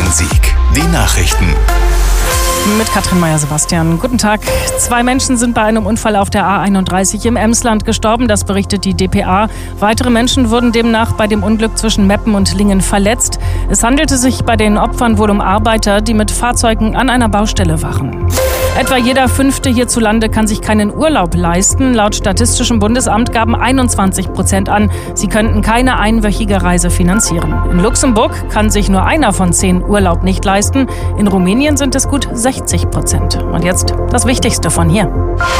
Bonn-Sieg. Die Nachrichten. Mit Katrin Meyer-Sebastian. Guten Tag. 2 Menschen sind bei einem Unfall auf der A31 im Emsland gestorben. Das berichtet die dpa. Weitere Menschen wurden demnach bei dem Unglück zwischen Meppen und Lingen verletzt. Es handelte sich bei den Opfern wohl um Arbeiter, die mit Fahrzeugen an einer Baustelle waren. Etwa jeder 5. hierzulande kann sich keinen Urlaub leisten. Laut Statistischem Bundesamt gaben 21% an, sie könnten keine einwöchige Reise finanzieren. In Luxemburg kann sich nur einer von 10 Urlaub nicht leisten. In Rumänien sind es gut 60%. Und jetzt das Wichtigste von hier.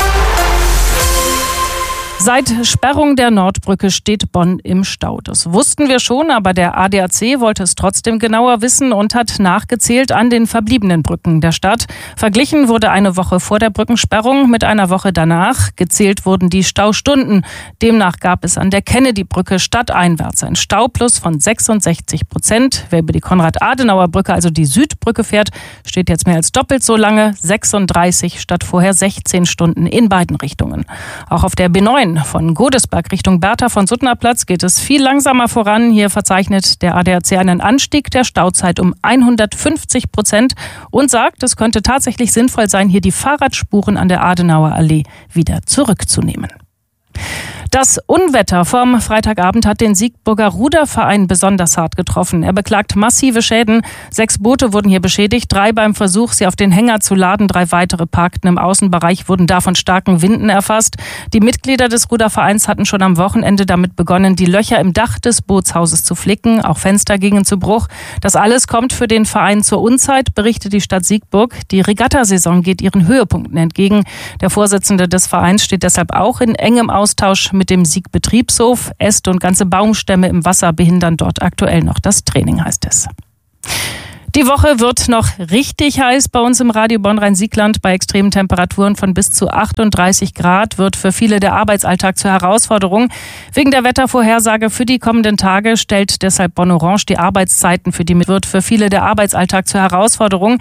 Seit Sperrung der Nordbrücke steht Bonn im Stau. Das wussten wir schon, aber der ADAC wollte es trotzdem genauer wissen und hat nachgezählt an den verbliebenen Brücken der Stadt. Verglichen wurde eine Woche vor der Brückensperrung mit einer Woche danach. Gezählt wurden die Staustunden. Demnach gab es an der Kennedy-Brücke stadteinwärts ein Stauplus von 66%. Wer über die Konrad-Adenauer-Brücke, also die Südbrücke fährt, steht jetzt mehr als doppelt so lange, 36 statt vorher 16 Stunden in beiden Richtungen. Auch auf der B9 von Godesberg Richtung Bertha von Suttner Platz geht es viel langsamer voran. Hier verzeichnet der ADAC einen Anstieg der Stauzeit um 150% und sagt, es könnte tatsächlich sinnvoll sein, hier die Fahrradspuren an der Adenauer Allee wieder zurückzunehmen. Das Unwetter vom Freitagabend hat den Siegburger Ruderverein besonders hart getroffen. Er beklagt massive Schäden. 6 Boote wurden hier beschädigt, 3 beim Versuch, sie auf den Hänger zu laden. 3 weitere parkten im Außenbereich, wurden da von starken Winden erfasst. Die Mitglieder des Rudervereins hatten schon am Wochenende damit begonnen, die Löcher im Dach des Bootshauses zu flicken. Auch Fenster gingen zu Bruch. Das alles kommt für den Verein zur Unzeit, berichtet die Stadt Siegburg. Die Regattasaison geht ihren Höhepunkten entgegen. Der Vorsitzende des Vereins steht deshalb auch in engem Austausch mit dem Siegbetriebshof. Äste und ganze Baumstämme im Wasser behindern dort aktuell noch das Training, heißt es. Die Woche wird noch richtig heiß bei uns im Radio Bonn-Rhein-Siegland. Bei extremen Temperaturen von bis zu 38 Grad wird für viele der Arbeitsalltag zur Herausforderung. Wegen der Wettervorhersage für die kommenden Tage stellt deshalb Bonn Orange die Arbeitszeiten für die wird für viele der Arbeitsalltag zur Herausforderung.